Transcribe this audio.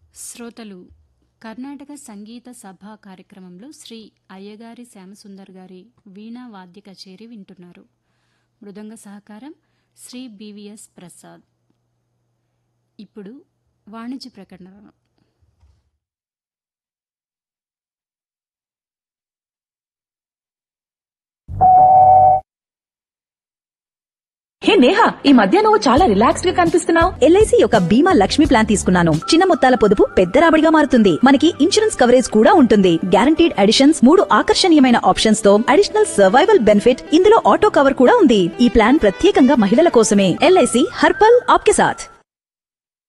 శ్రోతలు కర్ణాటక సంగీత సభ కార్యక్రమంలో శ్రీ అయ్యగారి శ్యామసుందర్ గారి వీణా వాద్య కచేరీ వింటున్నారు. మృదంగ సహకారం శ్రీ బివిఎస్ ప్రసాద్. ఇప్పుడు వాణిజ్య ప్రకటన. హే నేహా, ఈ మధ్య నువ్వు చాలా రిలాక్స్డ్ గా కనిపిస్తున్నావు. ఎల్ఐసి యొక్క బీమా లక్ష్మి ప్లాన్ తీసుకున్నాను. చిన్న మొత్తాల పొదుపు పెద్ద రాబడిగా మారుతుంది. మనకి ఇన్సూరెన్స్ కవరేజ్ కూడా ఉంటుంది. గ్యారంటీడ్ అడిషన్స్, 3 ఆకర్షణీయమైన ఆప్షన్స్ తో అడిషనల్ సర్వైవల్ బెనిఫిట్. ఇందులో ఆటో కవర్ కూడా ఉంది. ఈ ప్లాన్ ప్రత్యేకంగా మహిళల కోసమే. ఎల్ఐసి హర్పల్ ఆప్కే సాథ్.